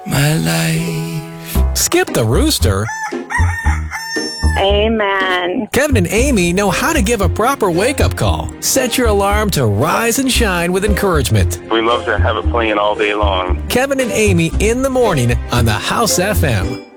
my life. Skip the rooster. Amen. Kevin and Amy know how to give a proper wake-up call. Set your alarm to rise and shine with encouragement. We love to have it playing all day long. Kevin and Amy in the morning on the House FM.